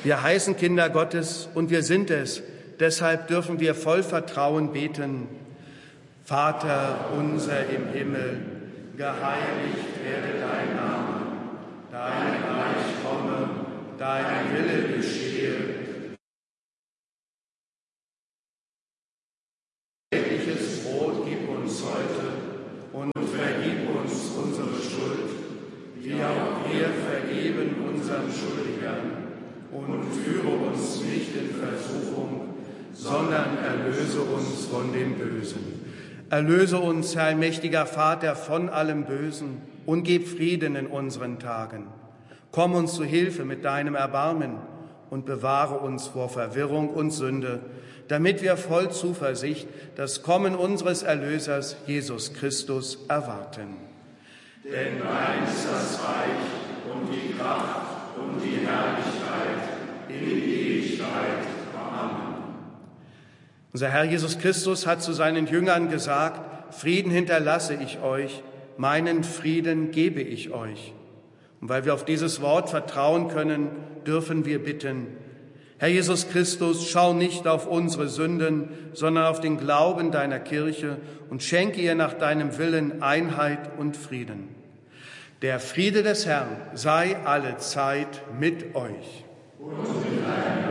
Wir heißen Kinder Gottes und wir sind es. Deshalb dürfen wir voll Vertrauen beten. Vater unser im Himmel, geheiligt werde dein Name. Dein Reich komme, dein Wille geschehe. Tägliches Brot gib uns heute und vergib uns unsere Schuld, wie auch wir vergeben unseren Schuldigern. Und führe uns nicht in Versuchung, sondern erlöse uns von dem Bösen. Erlöse uns, Herr allmächtiger Vater, von allem Bösen und gib Frieden in unseren Tagen. Komm uns zu Hilfe mit deinem Erbarmen und bewahre uns vor Verwirrung und Sünde, damit wir voll Zuversicht das Kommen unseres Erlösers, Jesus Christus, erwarten. Denn dein ist das Reich und die Kraft und die Herrlichkeit in Ewigkeit. Amen. Unser Herr Jesus Christus hat zu seinen Jüngern gesagt: Frieden hinterlasse ich euch, meinen Frieden gebe ich euch. Und weil wir auf dieses Wort vertrauen können, dürfen wir bitten: Herr Jesus Christus, schau nicht auf unsere Sünden, sondern auf den Glauben deiner Kirche und schenke ihr nach deinem Willen Einheit und Frieden. Der Friede des Herrn sei alle Zeit mit euch. Und mit deinem